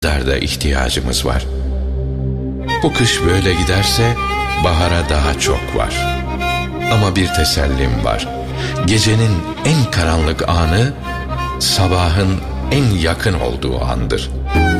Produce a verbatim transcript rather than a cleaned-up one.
da ihtiyacımız var. Bu kış böyle giderse bahara daha çok var. Ama bir tesellim var. Gecenin en karanlık anı sabahın en yakın olduğu andır.